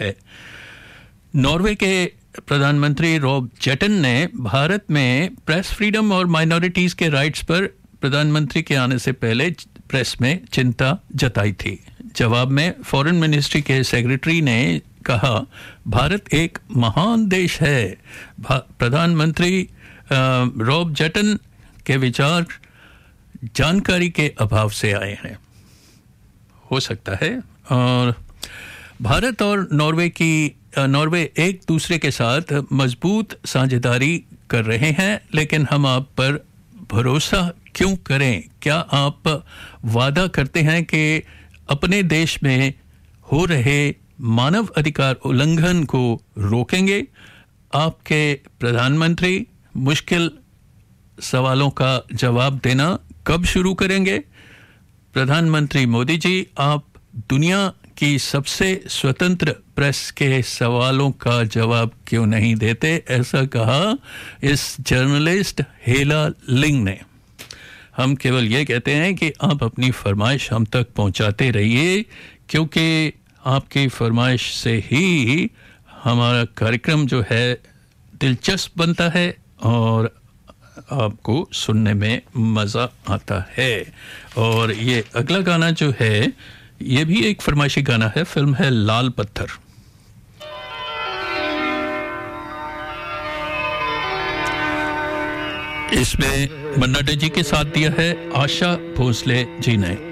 है। नॉर्वे के प्रधानमंत्री रॉब जेटन ने भारत में प्रेस फ्रीडम और माइनॉरिटीज़ के राइट्स पर प्रधानमंत्री के आने से पहले प्रेस में चिंता जताई थी। जवाब में फॉरेन मिनिस्ट्री के सेक्रेटरी ने कहा, भारत एक महान देश है। प्रधानमंत्री रॉब जेटन के विचार जानकारी के अभाव से आए हैं, हो सकता है। और भारत और नॉर्वे एक दूसरे के साथ मजबूत साझेदारी कर रहे हैं, लेकिन हम आप पर भरोसा क्यों करें? क्या आप वादा करते हैं कि अपने देश में हो रहे मानव अधिकार उल्लंघन को रोकेंगे? आपके प्रधानमंत्री मुश्किल सवालों का जवाब देना कब शुरू करेंगे? प्रधानमंत्री मोदी जी, आप दुनिया की सबसे स्वतंत्र प्रेस के सवालों का जवाब क्यों नहीं देते? ऐसा कहा इस जर्नलिस्ट हेला लिंग ने। हम केवल ये कहते हैं कि आप अपनी फरमाइश हम तक पहुंचाते रहिए, क्योंकि आपकी फरमाइश से ही हमारा कार्यक्रम जो है दिलचस्प बनता है और आपको सुनने में मज़ा आता है। और ये अगला गाना जो है ये भी एक फरमाइशी गाना है, फिल्म है लाल पत्थर। इसमें मन्ना डे जी के साथ दिया है आशा भोसले जी ने।